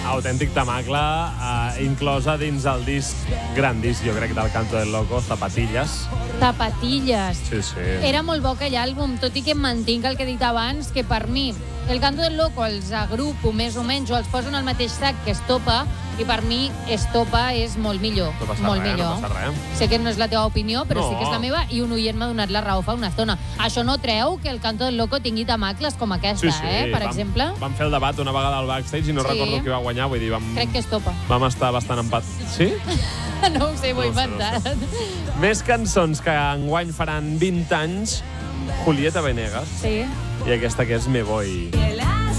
autèntic temacle, inclosa dins el disc, gran disc, jo crec, del Canto del Loco, Zapatillas. Zapatillas. Sí, sí. Era molt bo aquell àlbum, tot i que em mantinc el que he dit abans, que per mi el Canto del Loco els agrupo més o menys, o els poso en el mateix sac que Estopa, i per mi Estopa és molt millor. No passa molt res, millor. no passa res. Sé que no és la teva opinió, però No. sí que és la meva, i un oient m'ha donat la raó fa una estona. Això no treu que el Canto del Loco tingui temacles com aquesta, per exemple. Vam fer el debat una vegada al backstage i no recordo qui va guanyar, vull dir, Crec que Estopa. vam estar bastant empat. Sí? No ho sé, m'ho he inventat. Més cançons que enguany faran 20 anys, Julieta Venegas. Sí. I aquesta que és Me Voy.